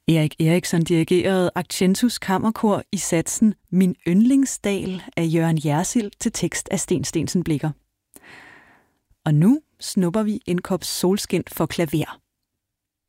Erik Eriksson dirigerede Accentus Kammerkor i satsen Min yndlingsdal af Jørgen Jersild til tekst af Steen Steensen Blicher. Og nu snupper vi en kop solskin for klaver.